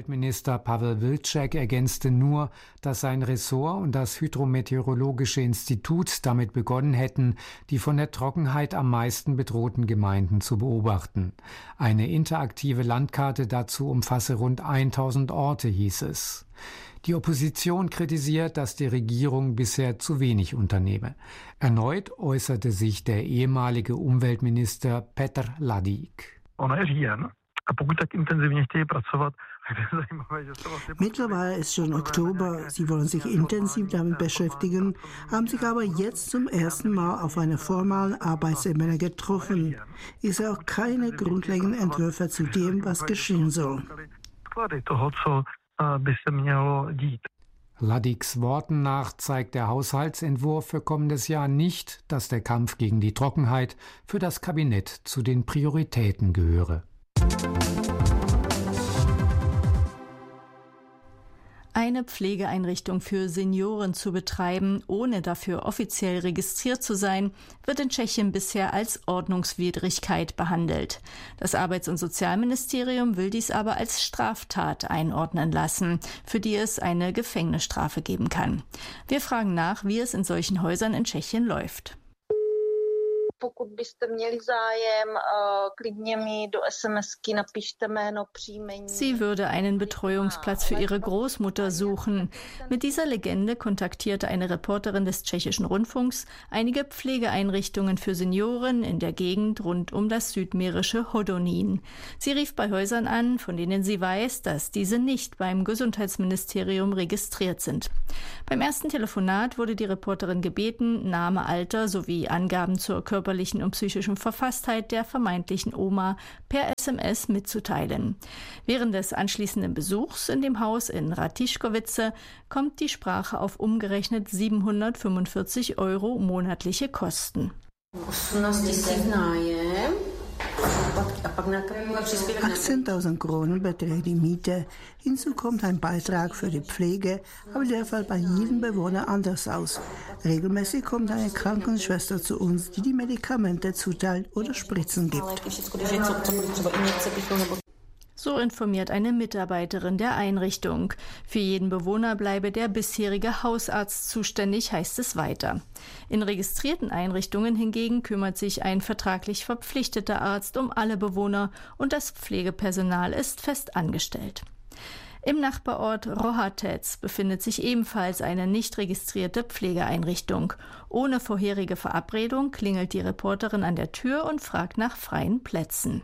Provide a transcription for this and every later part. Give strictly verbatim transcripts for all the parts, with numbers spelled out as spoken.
Umweltminister Pavel Wilczek ergänzte nur, dass sein Ressort und das Hydrometeorologische Institut damit begonnen hätten, die von der Trockenheit am meisten bedrohten Gemeinden zu beobachten. Eine interaktive Landkarte dazu umfasse rund tausend Orte, hieß es. Die Opposition kritisiert, dass die Regierung bisher zu wenig unternehme. Erneut äußerte sich der ehemalige Umweltminister Petr Ladik. Mittlerweile ist schon Oktober. Sie wollen sich intensiv damit beschäftigen, haben sich aber jetzt zum ersten Mal auf einer formalen Arbeitsebene getroffen. Ich sehe auch keine grundlegenden Entwürfe zu dem, was geschehen soll. Ladiks Worten nach zeigt der Haushaltsentwurf für kommendes Jahr nicht, dass der Kampf gegen die Trockenheit für das Kabinett zu den Prioritäten gehöre. Eine Pflegeeinrichtung für Senioren zu betreiben, ohne dafür offiziell registriert zu sein, wird in Tschechien bisher als Ordnungswidrigkeit behandelt. Das Arbeits- und Sozialministerium will dies aber als Straftat einordnen lassen, für die es eine Gefängnisstrafe geben kann. Wir fragen nach, wie es in solchen Häusern in Tschechien läuft. Pokud byste měli zájem, klidně mi do SMSky napište jméno, příjmení. Sie würde einen Betreuungsplatz für ihre Großmutter suchen. Mit dieser Legende kontaktierte eine Reporterin des Tschechischen Rundfunks einige Pflegeeinrichtungen für Senioren in der Gegend rund um das südmährische Hodonín. Sie rief bei Häusern an, von denen sie weiß, dass diese nicht beim Gesundheitsministerium registriert sind. Beim ersten Telefonat wurde die Reporterin gebeten, Name, Alter sowie Angaben zur körperlichen und psychischen Verfasstheit der vermeintlichen Oma per S M S mitzuteilen. Während des anschließenden Besuchs in dem Haus in Ratiškovice kommt die Sprache auf umgerechnet siebenhundertfünfundvierzig Euro monatliche Kosten. achtzehntausend Kronen beträgt die Miete. Hinzu kommt ein Beitrag für die Pflege, aber der fällt bei jedem Bewohner anders aus. Regelmäßig kommt eine Krankenschwester zu uns, die die Medikamente zuteilt oder Spritzen gibt. So informiert eine Mitarbeiterin der Einrichtung. Für jeden Bewohner bleibe der bisherige Hausarzt zuständig, heißt es weiter. In registrierten Einrichtungen hingegen kümmert sich ein vertraglich verpflichteter Arzt um alle Bewohner und das Pflegepersonal ist fest angestellt. Im Nachbarort Rohatec befindet sich ebenfalls eine nicht registrierte Pflegeeinrichtung. Ohne vorherige Verabredung klingelt die Reporterin an der Tür und fragt nach freien Plätzen.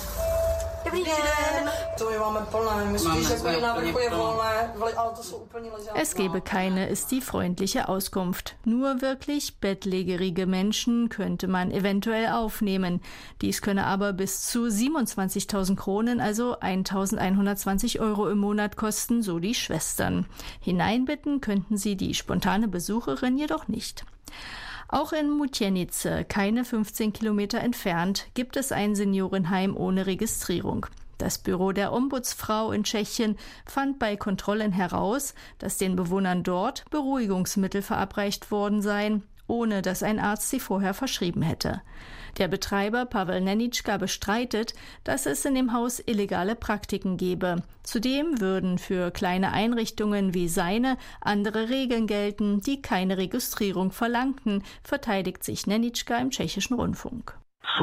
Es gebe keine, ist die freundliche Auskunft. Nur wirklich bettlägerige Menschen könnte man eventuell aufnehmen. Dies könne aber bis zu siebenundzwanzigtausend Kronen, also eintausendeinhundertzwanzig Euro im Monat kosten, so die Schwestern. Hineinbitten könnten sie die spontane Besucherin jedoch nicht. Auch in Mutienice, keine fünfzehn Kilometer entfernt, gibt es ein Seniorenheim ohne Registrierung. Das Büro der Ombudsfrau in Tschechien fand bei Kontrollen heraus, dass den Bewohnern dort Beruhigungsmittel verabreicht worden seien, ohne dass ein Arzt sie vorher verschrieben hätte. Der Betreiber Pavel Nenitschka bestreitet, dass es in dem Haus illegale Praktiken gebe. Zudem würden für kleine Einrichtungen wie seine andere Regeln gelten, die keine Registrierung verlangten, verteidigt sich Nenitschka im Tschechischen Rundfunk.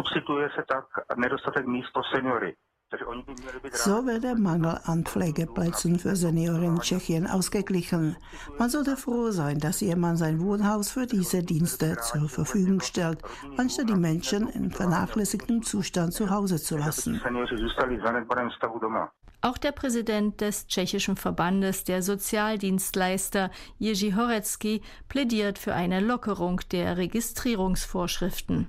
So wird der Mangel an Pflegeplätzen für Senioren in Tschechien ausgeglichen. Man sollte froh sein, dass jemand sein Wohnhaus für diese Dienste zur Verfügung stellt, anstatt die Menschen in vernachlässigtem Zustand zu Hause zu lassen. Auch der Präsident des tschechischen Verbandes der Sozialdienstleister, Jiří Horecký, plädiert für eine Lockerung der Registrierungsvorschriften.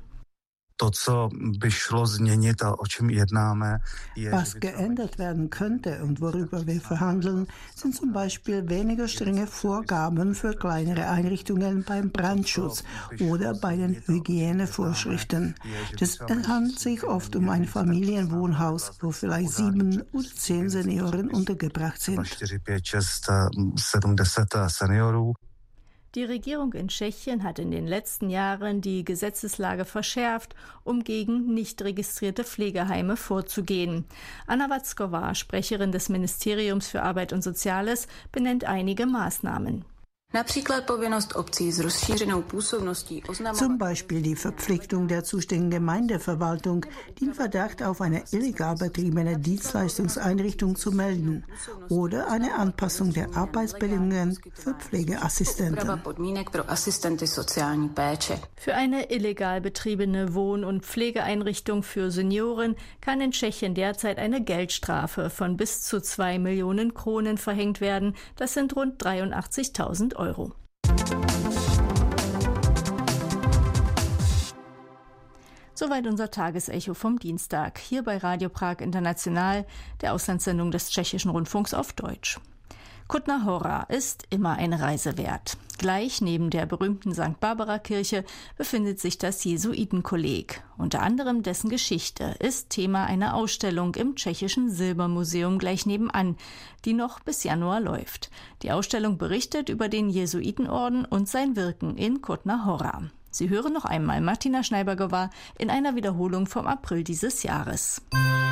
Was geändert werden könnte und worüber wir verhandeln, sind zum Beispiel weniger strenge Vorgaben für kleinere Einrichtungen beim Brandschutz oder bei den Hygienevorschriften. Das handelt sich oft um ein Familienwohnhaus, wo vielleicht sieben oder zehn Senioren untergebracht sind. Die Regierung in Tschechien hat in den letzten Jahren die Gesetzeslage verschärft, um gegen nicht registrierte Pflegeheime vorzugehen. Anna Watzkova, Sprecherin des Ministeriums für Arbeit und Soziales, benennt einige Maßnahmen. Zum Beispiel die Verpflichtung der zuständigen Gemeindeverwaltung, den Verdacht auf eine illegal betriebene Dienstleistungseinrichtung zu melden, oder eine Anpassung der Arbeitsbedingungen für Pflegeassistenten. Für eine illegal betriebene Wohn- und Pflegeeinrichtung für Senioren kann in Tschechien derzeit eine Geldstrafe von bis zu zwei Millionen Kronen verhängt werden. Das sind rund dreiundachtzigtausend Euro. Soweit unser Tagesecho vom Dienstag, hier bei Radio Prag International, der Auslandssendung des Tschechischen Rundfunks auf Deutsch. Kutná Hora ist immer eine Reise wert. Gleich neben der berühmten Sankt Barbara-Kirche befindet sich das Jesuitenkolleg. Unter anderem dessen Geschichte ist Thema einer Ausstellung im Tschechischen Silbermuseum gleich nebenan, die noch bis Januar läuft. Die Ausstellung berichtet über den Jesuitenorden und sein Wirken in Kutná Hora. Sie hören noch einmal Martina Schneiberger in einer Wiederholung vom April dieses Jahres.